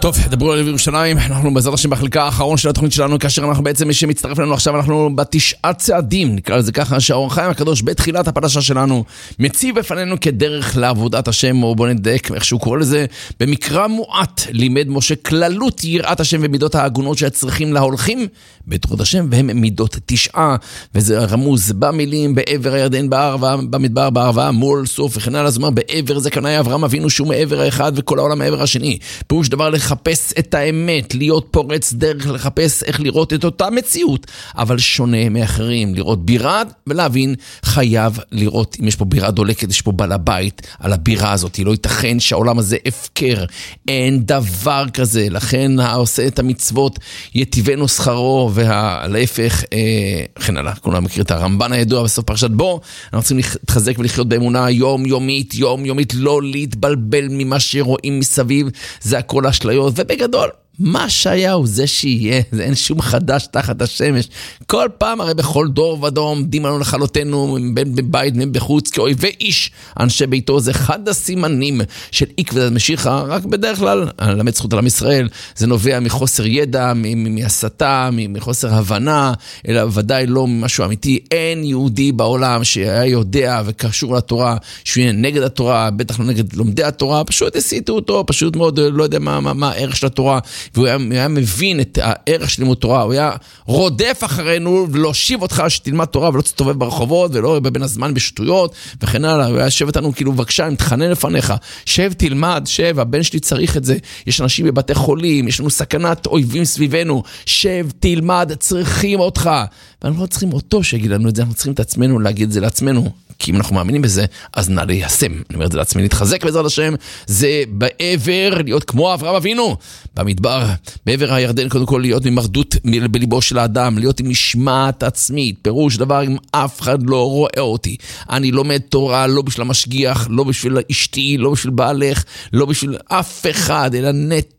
טוב, דברו על ירושלים, אנחנו בעזרת השם בחלקה האחרון של התוכנית שלנו, כאשר אנחנו בעצם, מי שמצטרף לנו עכשיו, אנחנו בתשעה צעדים, נקרא לזה ככה, שהאור החיים הקדוש בתחילת הפרשה שלנו מציב בפנינו כדרך לעבודת השם, או בוא נדייק איך שהוא קורא לזה, במקרא מועט לימד משה כללות יראת השם ומידות ההגונות שהצריכים להולכים בתורת השם, והם מידות 9, וזה רמוז במילים, בעבר הירדן בערבה, במדבר בערבה, מול סוף וכן הלאה. זאת אומרת, בעבר זה כנאי אברהם אבינו שהוא מעבר האחד וכל העולם מעבר השני. פירוש דבר לחפש את האמת, להיות פורץ דרך, לחפש איך לראות את אותה מציאות, אבל שונה מאחרים, לראות בירה ולהבין, חייב לראות אם יש פה בירה דולקת, יש פה בעל הבית על הבירה הזאת. לא ייתכן שהעולם הזה הפקר, אין דבר כזה. לכן העושה את המצוות יטיבנו שכרו, והלהפך וכן הלאה. כולם מכיר את הרמב"ן הידוע בסוף פרשת בו. אנחנו צריכים להתחזק ולחיות באמונה יומיומית, לא להתבלבל ממה שרואים מסביב, זה הכל אשליות, ובגדול מה שהיה הוא זה שיהיה, זה אין שום חדש תחת השמש. כל פעם הרי בכל דור ודור עומדים לנו לכלותנו, בין בבית בין בחוץ, כאויבי איש אנשי ביתו. זה אחד הסימנים של עקבת משיחה, רק בדרך כלל למד זכות על עם ישראל, זה נובע מחוסר ידע, מהסתה, מחוסר הבנה, אלא ודאי לא ממשהו אמיתי. אין יהודי בעולם שהיה יודע וקשור לתורה שהוא יהיה נגד התורה, בטח לא נגד לומדי התורה, פשוט הסיתו אותו, פשוט מאוד לא יודע מה הערך של התורה, והוא היה מבין את הערך של לימוד תורה, הוא היה רודף אחרינו ולהושיב אותך שתלמד תורה ולא תסתובב ברחובות ולא בבין הזמן בשטויות וכן הלאה. הוא היה שב אותנו כאילו בבקשה, מתחנן לפניך, שב תלמד, שב, הבן שלי צריך את זה, יש אנשים בבתי חולים, יש לנו סכנת אויבים סביבנו, שב תלמד, צריכים אותך. ואנחנו לא צריכים אותו שיגיד לנו את זה, אנחנו צריכים את עצמנו להגיד את זה לעצמנו, כי אם אנחנו מאמינים בזה, אז נא ליישם. אני אומר את זה לעצמי, להתחזק בעזרת השם, זה בעבר, להיות כמו אברהם אבינו, במדבר, בעבר הירדן, קודם כל להיות ממרדות בליבו של האדם, להיות עם משמעת עצמית, פירוש דבר, אם אף אחד לא רואה אותי, אני לומד תורה, לא בשביל המשגיח, לא בשביל אשתי, לא בשביל בעלך, לא בשביל אף אחד, אלא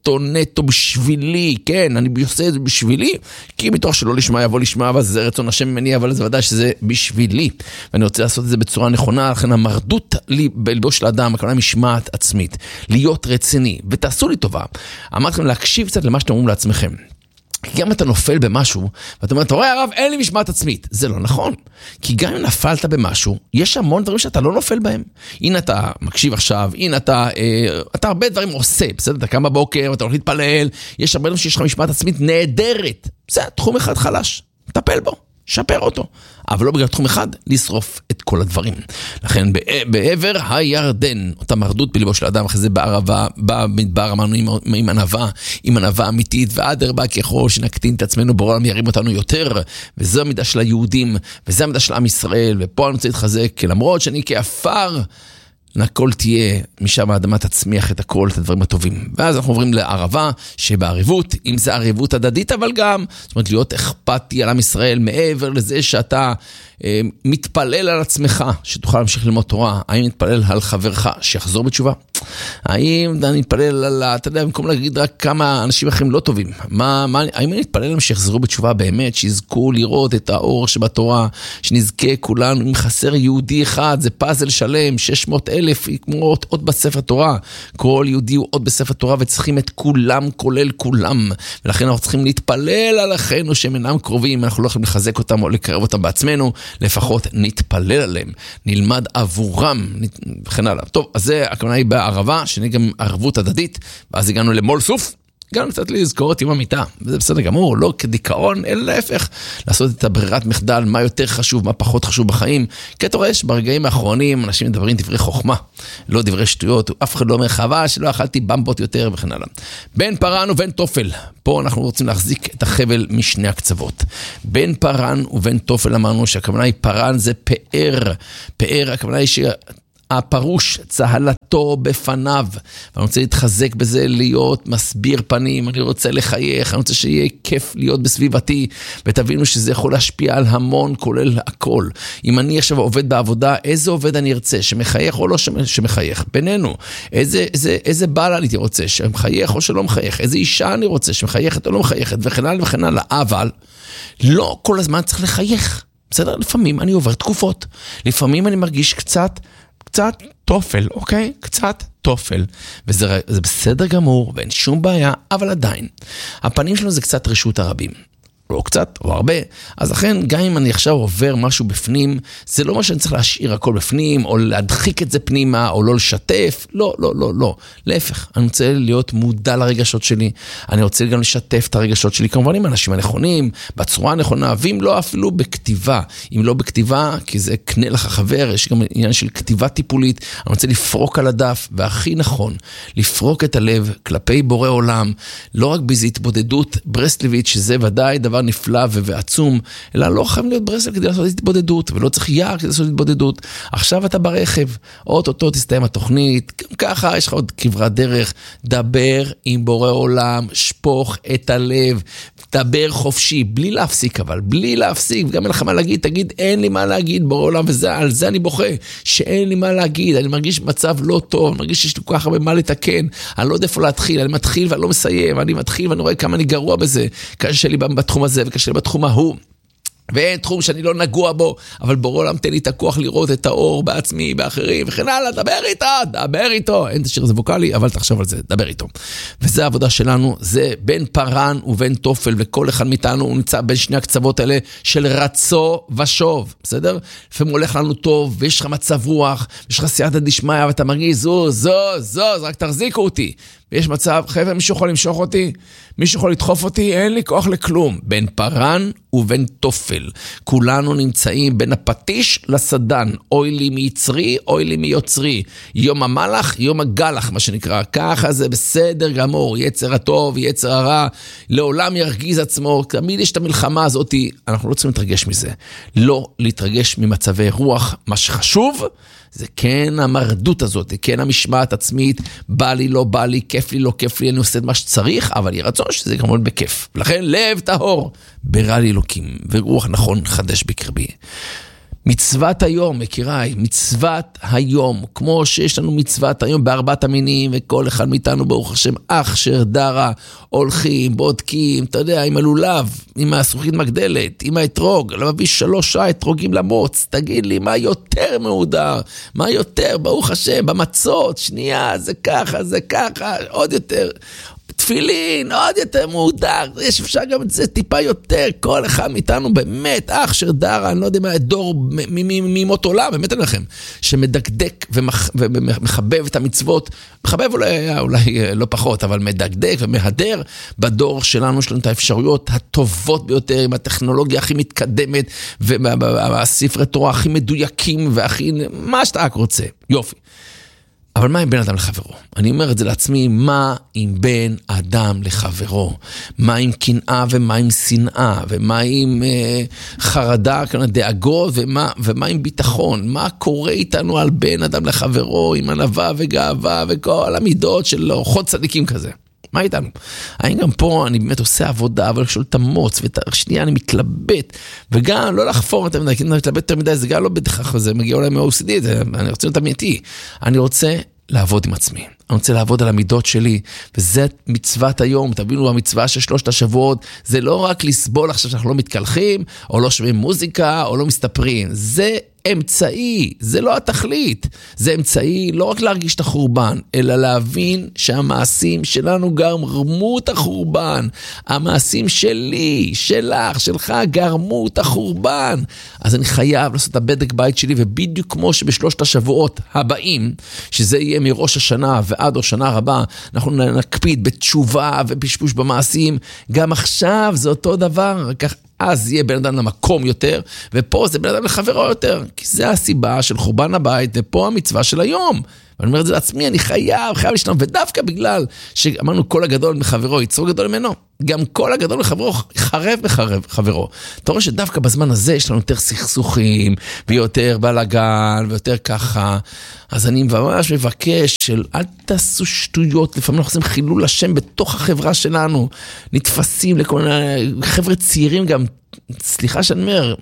נטו בשבילי, כן, אני עושה את זה בשבילי, כי מתוך שלא לשמה יבוא לשמה, אבל זה רצון השם ממני, אבל זה ודאי שזה בשבילי, ואני רוצה לעשות את זה בצורה נכונה. לכן המרדות בלבו של האדם, הכוונה משמעת עצמית, להיות רציני, ותעשו לי טובה, אמרתי לכם להקשיב קצת למה שאתם אומרים לעצמכם, כי גם אתה נופל במשהו, ואתה אומר, אתה רואה הרב, אין לי משמעת עצמית. זה לא נכון. כי גם אם נפלת במשהו, יש המון דברים שאתה לא נופל בהם. הנה אתה מקשיב עכשיו, הנה אתה הרבה דברים עושה, בסדר? אתה קם בבוקר, אתה הולך להתפלל, יש הרבה דברים שיש לך משמעת עצמית נהדרת. זה תחום אחד חלש, תטפל בו, שפר אותו. אבל לא בגלל תחום אחד, לשרוף את כל הדברים. לכן בעבר הירדן, אותה מרדות בליבו של האדם, אחרי זה בערבה, במדבר, אמרנו עם ענווה אמיתית, ועד הרבה ככל שנקטין את עצמנו בעולם, ירים אותנו יותר, וזו המידה של היהודים, וזו המידה של עם ישראל, ופה אני רוצה להתחזק, כי למרות שאני כאפר, הכל תהיה, משם האדמה תצמיח את הכל, את הדברים הטובים. ואז אנחנו עוברים לערבה, שבערבות, אם זה ערבות הדדית, אבל גם, זאת אומרת, להיות אכפתי על עם ישראל, מעבר לזה שאתה מתפלל על עצמך, שתוכל להמשיך ללמוד תורה. האם מתפלל על חברך שיחזור בתשובה? האם אתה מתפלל על, אתה יודע, במקום להגיד רק כמה אנשים אחרים לא טובים, האם מתפלל להם שיחזרו בתשובה באמת, שיזכו לראות את האור שבתורה, שנזכה כולנו, אם חסר יהודי אחד, זה פאזל שלם, 600,000, כמו עוד בספר תורה, כל יהודי הוא עוד בספר תורה, וצריכים את כולם, כולל כולם, ולכן אנחנו צריכים להתפלל על אחינו שהם אינם קרובים, אנחנו לא יכולים לחזק אותם או לקרב אותם בעצמנו, לפחות נתפלל עליהם, נלמד עבורם, וכן הלאה. טוב, אז זה הכוונה היא בערבה, שאני גם ערבות הדדית, ואז הגענו למול סוף, גם קצת לזכור את יום המיטה, וזה בסדר גמור, לא כדיכאון, אלא להפך, לעשות את הברירת מחדל, מה יותר חשוב, מה פחות חשוב בחיים, כי אתה רואה שברגעים האחרונים, אנשים מדברים דברי חוכמה, לא דברי שטויות, אף אחד לא אומר חווה, שלא אכלתי במבות יותר, וכן הלאה. בין פרן ובין תופל, פה אנחנו רוצים להחזיק את החבל משני הקצוות. בין פרן ובין תופל אמרנו שהכוונה היא פרן זה פאר, הכוונה היא הפרוש, צהלתו בפניו, ואני רוצה להתחזק בזה, להיות מסביר פנים, אני רוצה לחייך, אני רוצה שיהיה כיף להיות בסביבתי, ותבינו שזה יכול להשפיע על המון, כולל הכל. אם אני עכשיו עובד בעבודה, איזה עובד אני ארצה, שמחייך או לא שמחייך? בינינו, איזה בעל אני רוצה, שמחייך או שלא מחייך? איזה אישה אני רוצה, שמחייכת או לא מחייכת? וכן הלאה וכן הלאה. אבל לא כל הזמן צריך לחייך. בסדר? לפעמים אני עובר תקופות. לפעמים אני מרגיש קצת תופל, אוקיי? קצת תופל. וזה בסדר גמור, ואין שום בעיה, אבל עדיין. הפנים שלנו זה קצת רשות הרבים. לא קצת, או הרבה. אז לכן, גם אם אני עכשיו עובר משהו בפנים, זה לא מה שאני צריך להשאיר הכל בפנים, או להדחיק את זה פנימה, או לא לשתף. לא, לא, לא, לא. להפך, אני רוצה להיות מודע לרגשות שלי. אני רוצה גם לשתף את הרגשות שלי, כמובן עם האנשים הנכונים, בצורה הנכונה, ואם לא אפילו בכתיבה. אם לא בכתיבה, כי זה קנה לך חבר, יש גם עניין של כתיבה טיפולית. אני רוצה לפרוק על הדף, והכי נכון, לפרוק את הלב כלפי בורא עולם, לא רק באיזו התבודדות ברסלבית, שזה ודאי דבר נפלא ועצום, אלא לא חייב להיות ברסלב כדי לעשות התבודדות, ולא צריך יער כדי לעשות התבודדות. עכשיו אתה ברכב, אוטוטו תסתיים התוכנית, גם ככה יש לך עוד כברת דרך, דבר עם בורא עולם, שפוך את הלב, דבר חופשי, בלי להפסיק אבל, בלי להפסיק, וגם אין לך מה להגיד, תגיד אין לי מה להגיד בורא עולם, ועל זה אני בוכה, שאין לי מה להגיד, אני מרגיש מצב לא טוב, אני מרגיש שיש לי כל כך הרבה מה לתקן, אני לא יודע איפה להתחיל, אני מתחיל ואני לא מסיים, אני מתחיל ואני רואה כמה אני גרוע בזה, קשה לי בתחום הזה וקשה לי בתחום ההוא, ואין תחום שאני לא נגוע בו, אבל בורא עולם תן לי את הכוח לראות את האור בעצמי, באחרים, וכן הלאה, דבר איתו, אין תשאיר זה ווקלי, אבל תחשוב על זה, דבר איתו. וזה העבודה שלנו, זה בין פרן ובין תופל, וכל אחד מאיתנו הוא נמצא בין שני הקצוות האלה, של רצו ושוב, בסדר? לפעמים הולך לנו טוב, ויש לך מצב רוח, ויש לך סייעתא דשמיא, ואתה מרגיש זוז, רק תחזיקו אותי. ויש מצב, חבר'ה, מישהו יכול למשוך אותי? מישהו יכול לדחוף אותי? אין לי כוח לכלום. בין פרן ובין תופל. כולנו נמצאים בין הפטיש לסדן. אוי לי מיצרי, אוי לי מיוצרי. יום המלאך, יום הגלח, מה שנקרא. ככה זה בסדר גמור. יצר הטוב, יצר הרע. לעולם ירגיז עצמו. תמיד יש את המלחמה הזאת. אנחנו לא צריכים להתרגש מזה. לא להתרגש ממצבי רוח. מה שחשוב זה כן המרדות הזאת, כן המשמעת עצמית, בא לי, לא בא לי, כיף לי, לא כיף לי, אני עושה את מה שצריך, אבל יהיה רצון שזה כמובן בכיף. לכן לב טהור, ברא לי אלוקים, ורוח נכון חדש בקרבי. מצוות היום, מכיריי, מצוות היום, כמו שיש לנו מצוות היום בארבעת המינים, וכל אחד מאיתנו ברוך השם אח שרדרה, הולכים, בודקים, אתה יודע, עם הלולב, עם הזכוכית מגדלת, עם האתרוג, להביא 3 אתרוגים למוץ, תגיד לי, מה יותר מהודר? מה יותר, ברוך השם, במצות, שנייה, זה ככה, עוד יותר. תפילין, עוד יותר מהודר, יש אפשר גם את זה טיפה יותר, כל אחד מאיתנו באמת, אח שרדרה, אני לא יודע מה, דור ממות עולם, באמת אני לכם, שמדקדק ומחבב את המצוות, מחבב אולי לא פחות, אבל מדקדק ומהדר, בדור שלנו יש לנו את האפשרויות הטובות ביותר, עם הטכנולוגיה הכי מתקדמת, והספרי תורה הכי מדויקים, והכי, מה שאתה רק רוצה, יופי. אבל מה עם בין אדם לחברו? אני אומר את זה לעצמי, מה עם בין אדם לחברו? מה עם קנאה ומה עם שנאה? ומה עם חרדה, דאגות, ומה עם ביטחון? מה קורה איתנו על בין אדם לחברו, עם ענווה וגאווה וכל המידות של אורחות צדיקים כזה? מה איתנו? האם גם פה אני באמת עושה עבודה, אבל לשאול את המוץ, ושנייה אני מתלבט, וגם לא לחפור את המדי, כי אני מתלבט יותר מדי, זה גם לא בדרך זה מגיע אולי מה-OCD, אני רוצה להיות אמיתי, אני רוצה לעבוד עם עצמי, אני רוצה לעבוד על המידות שלי, וזה מצוות היום, תבינו, המצווה של 3 השבועות, זה לא רק לסבול עכשיו שאנחנו לא מתקלחים, או לא שומעים מוזיקה, או לא מסתפרים, זה אמצעי, זה לא התכלית, זה אמצעי לא רק להרגיש את החורבן, אלא להבין שהמעשים שלנו גרמו את החורבן, המעשים שלי, שלך, שלך גרמו את החורבן, אז אני חייב לעשות את הבדק בית שלי, ובדיוק כמו שב3 השבועות הבאים, שזה יהיה מראש השנה ועד ראש השנה רבה, אנחנו נקפיד בתשובה ובשפוש במעשים, גם עכשיו זה אותו דבר, כך אז יהיה בן אדם למקום יותר, ופה זה בן אדם לחברו יותר, כי זה הסיבה של חורבן הבית, ופה המצווה של היום. ואני אומר את זה לעצמי, אני חייב לשנות, ודווקא בגלל שאמרנו כל הגדול מחברו, יצרו גדול ממנו, גם כל הגדול מחברו חרב מחברו. אתה רואה שדווקא בזמן הזה יש לנו יותר סכסוכים, ויותר בלגן, ויותר ככה, אז אני ממש מבקש של אל תעשו שטויות, לפעמים אנחנו עושים חילול השם בתוך החברה שלנו, נתפסים לכל מיני חבר'ה צעירים גם, סליחה שאני אומר,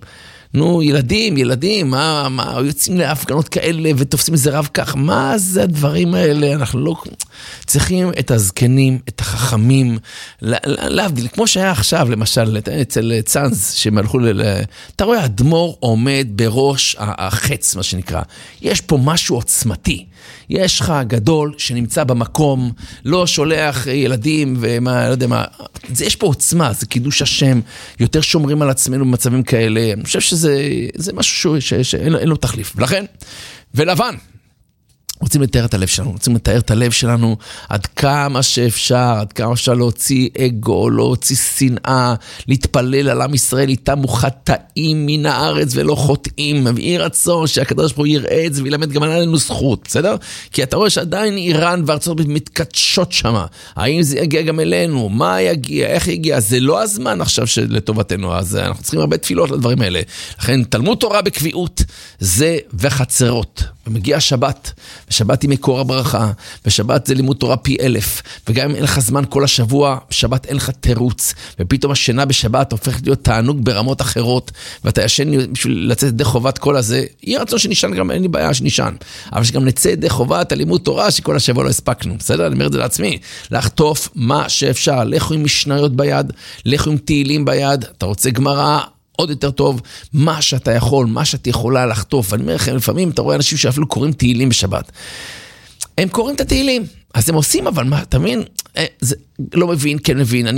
נו, ילדים, מה, יוצאים להפגנות כאלה ותופסים איזה רב כך, מה זה הדברים האלה? אנחנו לא צריכים את הזקנים, את החכמים, להבדיל, כמו שהיה עכשיו, למשל, אצל צאנז, שהם הלכו אתה רואה, אדמו"ר עומד בראש החץ, מה שנקרא. יש פה משהו עוצמתי. יש לך גדול שנמצא במקום, לא שולח ילדים ומה, לא יודע מה. יש פה עוצמה, זה קידוש השם, יותר שומרים על עצמנו במצבים כאלה. אני חושב שזה משהו שאין לו תחליף. ולכן, ולבן, רוצים לתאר את הלב שלנו, רוצים לתאר את הלב שלנו עד כמה שאפשר, להוציא אגו, להוציא שנאה, להתפלל על עם ישראל, איתם חטאים מן הארץ ולא חוטאים, ויהי רצון שהקדוש ברוך הוא יראה את זה וילמד גם עלינו זכות, בסדר? כי אתה רואה שעדיין איראן וארצות הברית מתקדשות שם, האם זה יגיע גם אלינו, מה יגיע, איך יגיע, זה לא הזמן עכשיו לטובתנו, אז אנחנו צריכים הרבה תפילות לדברים האלה, לכן תלמוד תורה בקביעות, זה וחצרות, ומגיע שבת, ושבת היא מקור הברכה, ושבת זה לימוד תורה פי 1000, וגם אם אין לך זמן כל השבוע, בשבת אין לך תירוץ, ופתאום השינה בשבת הופכת להיות תענוג ברמות אחרות, ואתה ישן בשביל לצאת ידי חובת כל הזה, יהיה רצון שנישן גם, אין לי בעיה שנישן, אבל שגם נצא ידי חובת הלימוד תורה, שכל השבוע לא הספקנו, בסדר? אני אומר את זה לעצמי, לחטוף מה שאפשר, לכו עם משניות ביד, לכו עם תהילים ביד, אתה רוצה גמרא, עוד יותר טוב, מה שאתה יכול, מה שאת יכולה לחטוף. אני אומר לכם, לפעמים אתה רואה אנשים שאפילו קוראים תהילים בשבת. הם קוראים את התהילים, אז הם עושים, אבל מה, אתה מבין? זה לא מבין, כן מבין,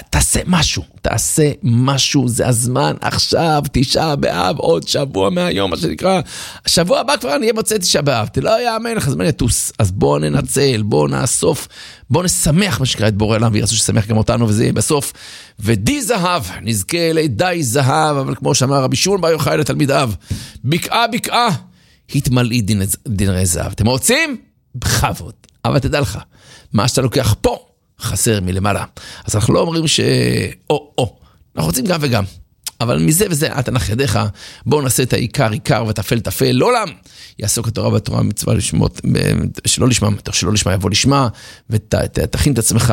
תעשה משהו, זה הזמן, עכשיו, 9 באב, עוד שבוע מהיום, מה שנקרא, השבוע הבא כבר נהיה מוצא 9 באב, לא יאמן לך, זמן יטוס, אז בואו ננצל, בואו נאסוף, בואו נשמח מה שקרה את בורא עולם, וירצו ששמח גם אותנו, וזה יהיה בסוף, ודי זהב, נזכה לידי זהב, אבל כמו שאמר רבי שמעון בר יוחאי לתלמידיו, בקעה, התמלאי דינרי זהב, אתם רוצים? בכבוד, אבל תדע לך, מה שאתה לוקח פה, חסר מלמעלה. אז אנחנו לא אומרים אנחנו רוצים גם וגם. אבל מזה וזה, אתה נח ידיך, בואו נעשה את העיקר, ותפל, לעולם. יעסוק התורה והתורה מצווה לשמות, שלא לשמה יבוא לשמה, ותכין את עצמך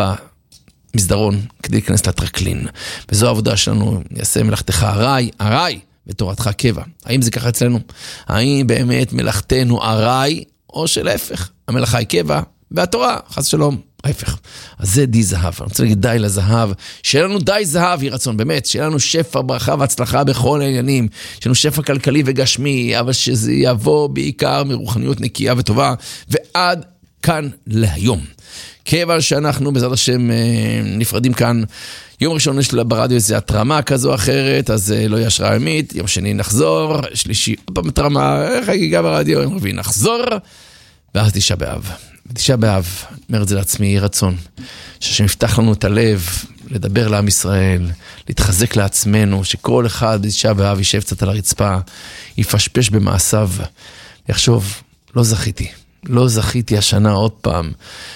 במסדרון, כדי להיכנס לטרקלין. וזו העבודה שלנו, יעשה מלאכתך ארעי, ותורתך קבע. האם זה ככה אצלנו? האם באמת מלאכתנו ארעי, או שלהפך, המלאכה היא קבע, והתורה, חס שלום, ההפך. אז זה די זהב. אני רוצה להגיד די לזהב, שיהיה לנו די זהב, יהי רצון, באמת, שיהיה לנו שפע, ברכה והצלחה בכל העניינים, שיהיה לנו שפע כלכלי וגשמי, אבל שזה יבוא בעיקר מרוחניות נקייה וטובה, ועד כאן להיום. כיוון שאנחנו בעזרת השם נפרדים כאן, יום ראשון יש ברדיו איזו התרמה כזו או אחרת, אז לא יהיה השראה ימית, יום שני נחזור, שלישי עוד פעם התרמה, חגיגה ברדיו, יום רביעי נחזור, ואז 9 באב. 9 באב, אומר את זה לעצמי, יהי רצון, שהשם יפתח לנו את הלב, לדבר לעם ישראל, להתחזק לעצמנו, שכל אחד ב9 באב יישב קצת על הרצפה, יפשפש במעשיו, יחשוב, לא זכיתי השנה עוד פעם,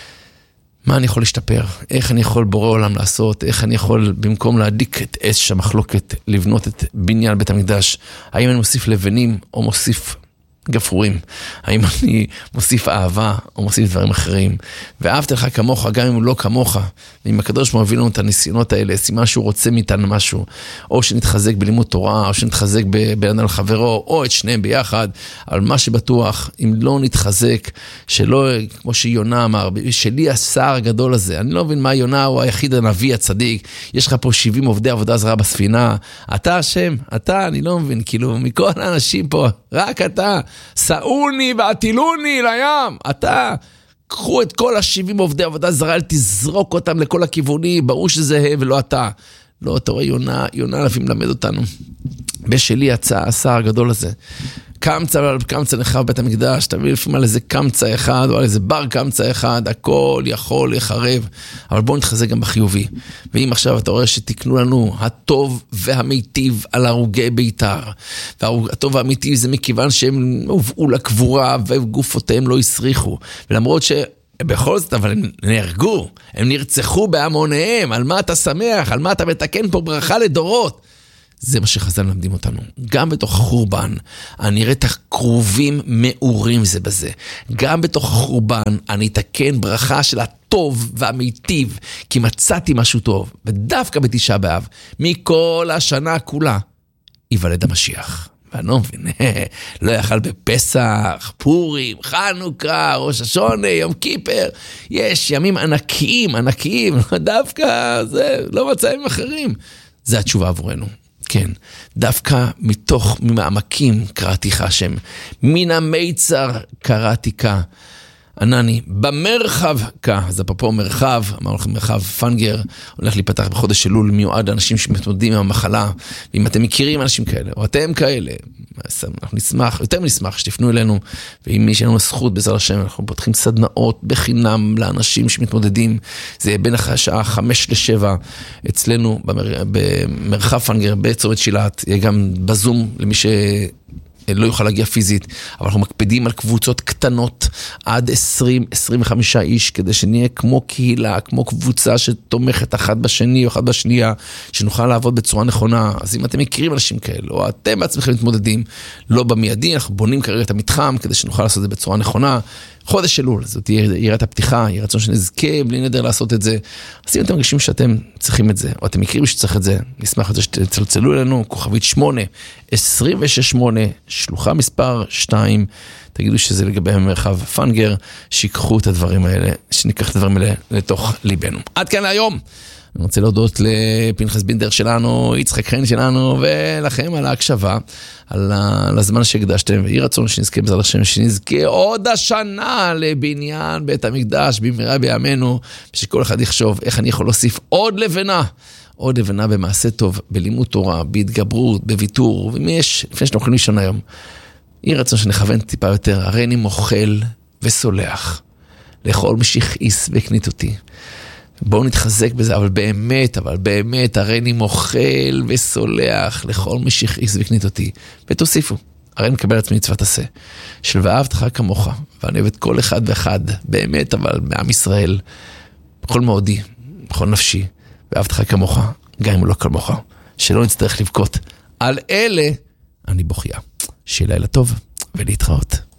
מה אני יכול להשתפר? איך אני יכול בורא עולם לעשות? איך אני יכול במקום להדיק את אש המחלוקת, לבנות את בניין בית המקדש? האם אני מוסיף לבנים או מוסיף גפרורים? האם אני מוסיף אהבה או מוסיף דברים אחרים? ואהבת לך כמוך, גם אם הוא לא כמוך, ואם הקדוש ברוך הוא מביא לנו את הניסיונות האלה, סימן שהוא רוצה מאיתנו משהו, או שנתחזק בלימוד תורה, או שנתחזק בין אדם לחברו, או את שניהם ביחד, אבל מה שבטוח, אם לא נתחזק, שלא, כמו שיונה אמר, שלי השר הגדול הזה, אני לא מבין מה יונה הוא היחיד הנביא הצדיק, יש לך פה 70 עובדי עבודה זרה בספינה, אתה השם, אני לא מבין, כאילו, מכל האנשים פה, רק אתה, סעוני ועטילוני לים, אתה, קחו את כל 70 עובדי עבודה זרה, תזרוק אותם לכל הכיוונים, ברור שזה הם ולא אתה. לא, אתה רואה יונה לפעמים למד אותנו. בשלי יצא השר הגדול הזה. קמצא נחרב בית המקדש, תביא לפעמים על איזה קמצא אחד, או על איזה בר קמצא אחד, הכל יכול לחרב, אבל בואו נתחזק גם בחיובי. ואם עכשיו אתה רואה שתקנו לנו הטוב והמיטיב על הרוגי ביתר, והטוב והמיטיב זה מכיוון שהם הובאו לקבורה, וגופותיהם לא יסריחו, ולמרות בכל זאת, אבל הם נהרגו, הם נרצחו בהמוניהם, על מה אתה שמח, על מה אתה מתקן פה ברכה לדורות. זה מה שחז"ל מלמדים אותנו. גם בתוך החורבן, אני אראה את הקרובים מאורים זה בזה. גם בתוך החורבן, אני אתקן ברכה של הטוב והמיטיב, כי מצאתי משהו טוב. ודווקא ב9 באב, מכל השנה כולה, ייוולד המשיח. ואני לא מבין, לא יאכל בפסח, פורים, חנוכה, ראש השונה, יום כיפר, יש ימים ענקיים, דווקא זה לא מצאים אחרים. זה התשובה עבורנו, כן, דווקא ממעמקים קראתיך השם, מן המיצר קראתיך, ענני, במרחב, אז אפרופו מרחב, אמרנו לכם מרחב פנגר, הולך להיפתח בחודש אלול, מיועד לאנשים שמתמודדים עם המחלה, ואם אתם מכירים אנשים כאלה, או אתם כאלה, אנחנו נשמח, יותר נשמח שתפנו אלינו, ואם מי שאין לנו זכות בעזרת השם, אנחנו פותחים סדנאות בחינם לאנשים שמתמודדים, זה יהיה בין השעה 5-7, אצלנו במרחב פנגר, בצומת שילת, יהיה גם בזום למי לא יוכל להגיע פיזית, אבל אנחנו מקפידים על קבוצות קטנות עד 20-25 איש, כדי שנהיה כמו קהילה, כמו קבוצה שתומכת אחד בשני או אחד בשנייה, שנוכל לעבוד בצורה נכונה. אז אם אתם מכירים אנשים כאלה, או אתם בעצמכם מתמודדים, לא במיידי, אנחנו בונים כרגע את המתחם, כדי שנוכל לעשות את זה בצורה נכונה. חודש אלול, זאת יראת הפתיחה, יהיה רצון שנזכה בלי נדר לעשות את זה. אז אם אתם מרגישים שאתם צריכים את זה, או אתם מכירים שצריך את זה, נשמח את זה שתצלצלו אלינו, כוכבית 8-268, שלוחה מספר 2, תגידו שזה לגבי המרחב פנגר, שיקחו את הדברים האלה, שניקח את הדברים האלה לתוך ליבנו. עד כאן להיום. אני רוצה להודות לפנחס בינדר שלנו, יצחק חן שלנו, ולכם על ההקשבה, על הזמן שהקדשתם, ויהי רצון שנזכה בעזרת השם, שנזכה עוד השנה לבניין בית המקדש, במהרה בימינו, ושכל אחד יחשוב איך אני יכול להוסיף עוד לבנה במעשה טוב, בלימוד תורה, בהתגברות, בוויתור, ומי יש, לפני שאנחנו יכולים לישון היום, יהי רצון שנכוון טיפה יותר, הרי אני מוכל וסולח, לכל מי שהכעיס והקנית אותי. בואו נתחזק בזה, אבל באמת, הרי אני מוכל וסולח לכל מי שהכעיס והקנית אותי. ותוסיפו, הרי אני מקבל עצמי מצוות עשה, של ואהבתך כמוך, ואני אוהב את כל אחד ואחד, באמת, אבל מעם ישראל, בכל מאודי, בכל נפשי, ואהבתך כמוך, גם אם הוא לא כמוך, שלא נצטרך לבכות. על אלה אני בוכייה. שיהיה לילה טוב ולהתראות.